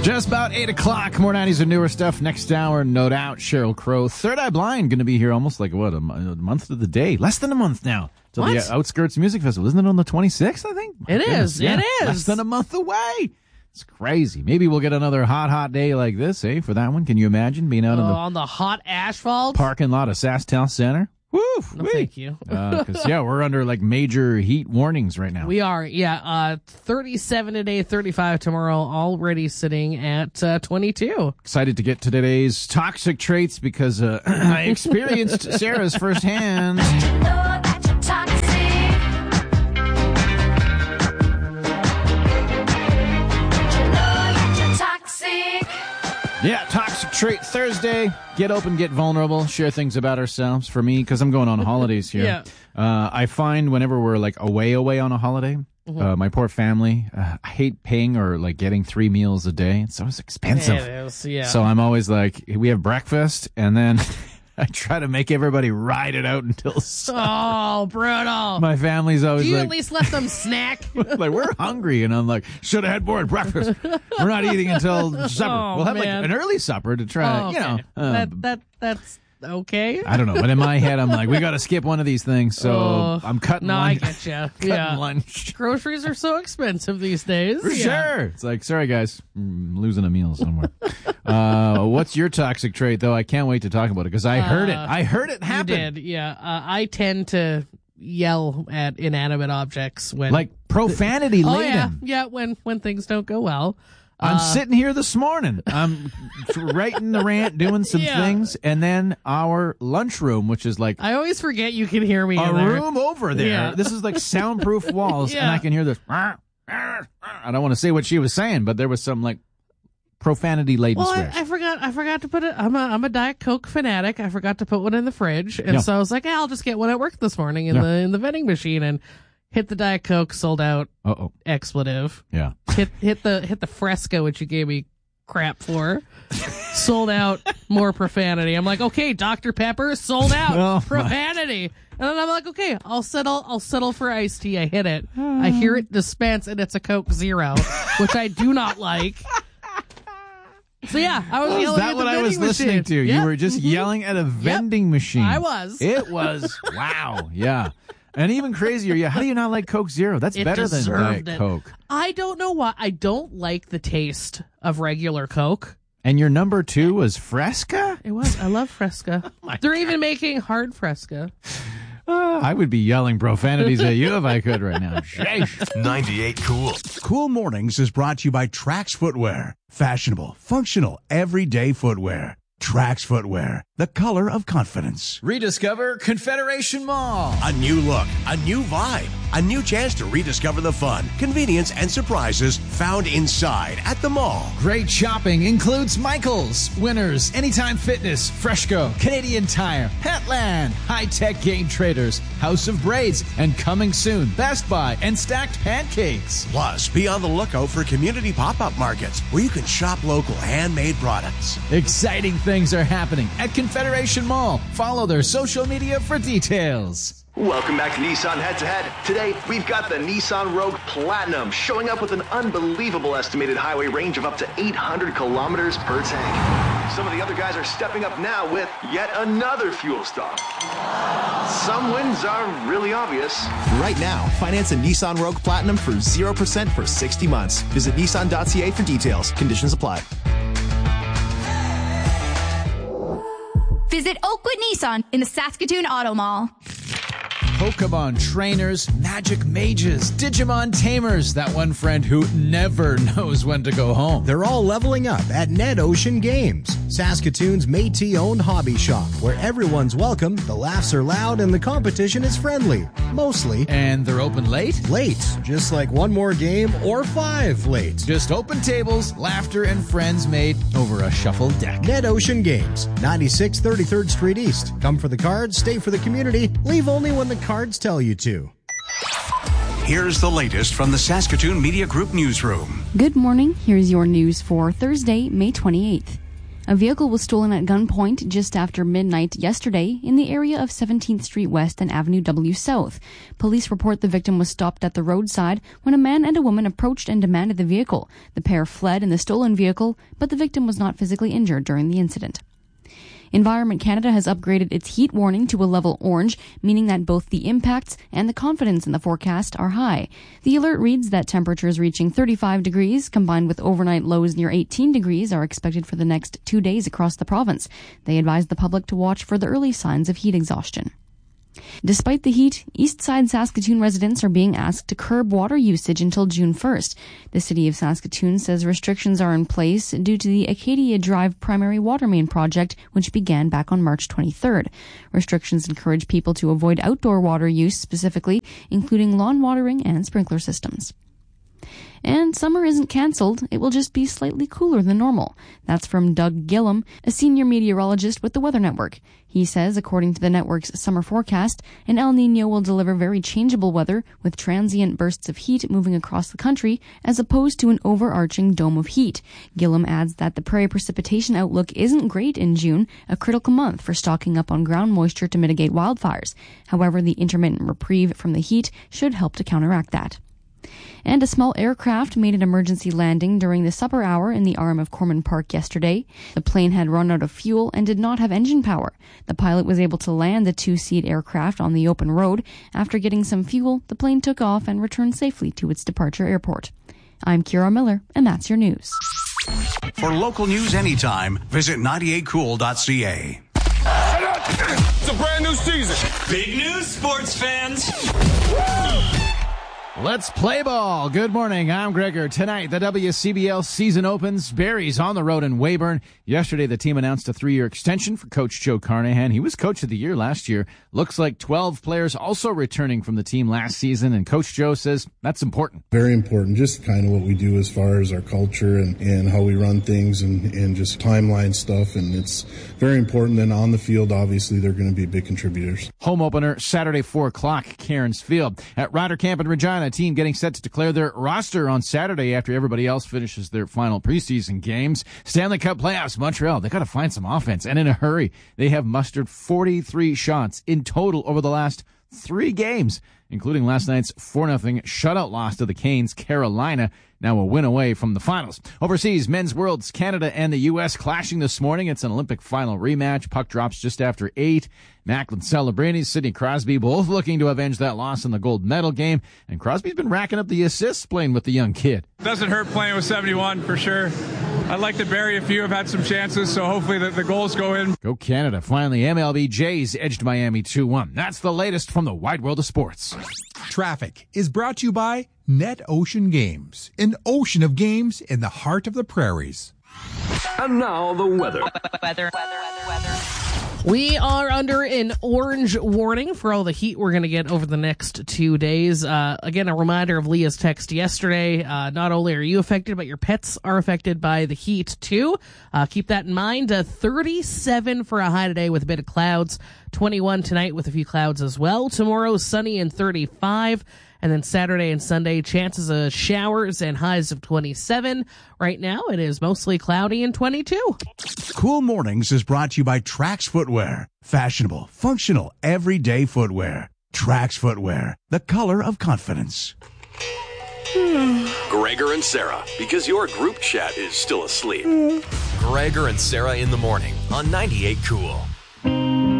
Just about 8 o'clock. More 90s and newer stuff. Next hour, no doubt, Sheryl Crow. Third Eye Blind going to be here almost like, a month to the day. Less than a month now. To the Outskirts Music Festival. Isn't it on the 26th, I think? It is. Less than a month away. It's crazy. Maybe we'll get another hot day like this, for that one. Can you imagine being out on the hot asphalt? Parking lot of SaskTel Center? Woo! No, thank you. Because, we're under, major heat warnings right now. We are, 37 today, 35 tomorrow, already sitting at 22. Excited to get to today's toxic traits because I experienced Sarah's firsthand. Yeah, Toxic Trait Thursday. Get open, get vulnerable, share things about ourselves. For me, because I'm going on holidays here, I find whenever we're away on a holiday, my poor family, I hate paying or getting 3 meals a day. It's always expensive. It is, yeah. So I'm always we have breakfast, and then I try to make everybody ride it out until supper. Oh, brutal. My family's always Do you at least let them snack? We're hungry, and I'm should have had more at breakfast. We're not eating until supper. We'll have an early supper to try, That's okay. I don't know, but in my head, I'm we got to skip one of these things, so I'm cutting lunch. I get you. Lunch. Groceries are so expensive these days. For sure. It's sorry, guys, I'm losing a meal somewhere. What's your toxic trait, though? I can't wait to talk about it, because I heard it. I heard it happen. You did, yeah. I tend to yell at inanimate objects when... profanity laden. Yeah, when things don't go well. I'm sitting here this morning. I'm writing the rant, doing some things, and then our lunchroom, which is I always forget you can hear me a in there. room over there. Yeah. This is soundproof walls, and I can hear this. I don't want to say what she was saying, but there was some profanity laden swears. I forgot to put it. I'm a Diet Coke fanatic. I forgot to put one in the fridge, and so I was I'll just get one at work this morning in the vending machine, and hit the Diet Coke, sold out. Expletive. Yeah. Hit the Fresca, which you gave me crap for. Sold out. More profanity. I'm okay, Dr. Pepper, sold out. Profanity. And then I'm okay, I'll settle for iced tea. I hit it. I hear it dispense, and it's a Coke Zero, which I do not like. So I was yelling at the vending machine. Is that what I was listening to? Yep. You were just yelling at a vending machine. I was. It was wow. Yeah. And even crazier, how do you not like Coke Zero? That's better than Diet Coke. I don't know why. I don't like the taste of regular Coke. And your number 2 was Fresca? It was. I love Fresca. They're even making hard Fresca. I would be yelling profanities at you if I could right now. 98 Cool. Cool Mornings is brought to you by Trax Footwear. Fashionable, functional, everyday footwear. Trax Footwear, the color of confidence. Rediscover Confederation Mall. A new look, a new vibe, a new chance to rediscover the fun, convenience, and surprises found inside at the mall. Great shopping includes Michaels, Winners, Anytime Fitness, Freshco, Canadian Tire, Petland, High Tech Game Traders, House of Braids, and coming soon, Best Buy and Stacked Pancakes. Plus, be on the lookout for community pop-up markets where you can shop local handmade products. Exciting things are happening at Confederation Mall. Follow their social media for details. Welcome back to Nissan Head to Head. Today, we've got the Nissan Rogue Platinum showing up with an unbelievable estimated highway range of up to 800 kilometers per tank. Some of the other guys are stepping up now with yet another fuel stop. Some wins are really obvious. Right now, finance a Nissan Rogue Platinum for 0% for 60 months. Visit Nissan.ca for details. Conditions apply. Visit Oakwood Nissan in the Saskatoon Auto Mall. Pokemon trainers, magic mages, Digimon tamers, that one friend who never knows when to go home. They're all leveling up at NetOcean Games, Saskatoon's Métis-owned hobby shop, where everyone's welcome, the laughs are loud, and the competition is friendly. Mostly. And they're open late? Late. Just like one more game or 5 late. Just open tables, laughter, and friends made over a shuffled deck. NetOcean Games, 96 33rd Street East. Come for the cards, stay for the community, leave only when the cards tell you to. Here's the latest from the Saskatoon Media Group newsroom. Good morning. Here's your news for Thursday, May 28th. A vehicle was stolen at gunpoint just after midnight yesterday in the area of 17th Street West and Avenue W South. Police report the victim was stopped at the roadside when a man and a woman approached and demanded the vehicle. The pair fled in the stolen vehicle, but the victim was not physically injured during the incident. Environment Canada has upgraded its heat warning to a level orange, meaning that both the impacts and the confidence in the forecast are high. The alert reads that temperatures reaching 35 degrees, combined with overnight lows near 18 degrees, are expected for the next 2 days across the province. They advise the public to watch for the early signs of heat exhaustion. Despite the heat, Eastside Saskatoon residents are being asked to curb water usage until June 1st. The City of Saskatoon says restrictions are in place due to the Acadia Drive primary water main project, which began back on March 23rd. Restrictions encourage people to avoid outdoor water use specifically, including lawn watering and sprinkler systems. And summer isn't cancelled, it will just be slightly cooler than normal. That's from Doug Gillum, a senior meteorologist with the Weather Network. He says, according to the network's summer forecast, an El Niño will deliver very changeable weather with transient bursts of heat moving across the country as opposed to an overarching dome of heat. Gillum adds that the prairie precipitation outlook isn't great in June, a critical month for stocking up on ground moisture to mitigate wildfires. However, the intermittent reprieve from the heat should help to counteract that. And a small aircraft made an emergency landing during the supper hour in the arm of Corman Park yesterday. The plane had run out of fuel and did not have engine power. The pilot was able to land the two-seat aircraft on the open road. After getting some fuel, the plane took off and returned safely to its departure airport. I'm Kira Miller, and that's your news. For local news anytime, visit 98cool.ca. It's a brand new season. Big news, sports fans. Let's play ball. Good morning. I'm Gregor. Tonight, the WCBL season opens. Barry's on the road in Weyburn. Yesterday, the team announced a 3-year extension for Coach Joe Carnahan. He was Coach of the Year last year. Looks like 12 players also returning from the team last season, and Coach Joe says that's important. Very important. Just kind of what we do as far as our culture and how we run things and just timeline stuff, and it's very important. Then on the field, obviously, they're going to be big contributors. Home opener, Saturday, 4 o'clock, Cairns Field. At Ryder Camp in Regina, a team getting set to declare their roster on Saturday after everybody else finishes their final preseason games. Stanley Cup playoffs, Montreal, they got to find some offense, and in a hurry. They have mustered 43 shots in total over the last 3 games, including last night's 4-0 shutout loss to the Canes. Carolina now a win away from the finals. Overseas, Men's Worlds, Canada and the U.S. clashing this morning. It's an Olympic final rematch. Puck drops just after 8. Macklin Celebrini, Sidney Crosby, both looking to avenge that loss in the gold medal game. And Crosby's been racking up the assists playing with the young kid. Doesn't hurt playing with 71 for sure. I'd like to bury a few. I've had some chances, so hopefully the goals go in. Go Canada. Finally, MLB Jays edged Miami 2-1. That's the latest from the wide world of sports. Traffic is brought to you by NetOcean Games, an ocean of games in the heart of the prairies. And now the weather. We are under an orange warning for all the heat we're going to get over the next 2 days. Again, a reminder of Leah's text yesterday. Not only are you affected, but your pets are affected by the heat too. Keep that in mind. 37 for a high today with a bit of clouds. 21 tonight with a few clouds as well. Tomorrow, sunny and 35. And then Saturday and Sunday, chances of showers and highs of 27. Right now, it is mostly cloudy and 22. Cool Mornings is brought to you by Trax Footwear. Fashionable, functional, everyday footwear. Trax Footwear, the color of confidence. Gregor and Sarah, because your group chat is still asleep. Gregor and Sarah in the morning on 98 Cool.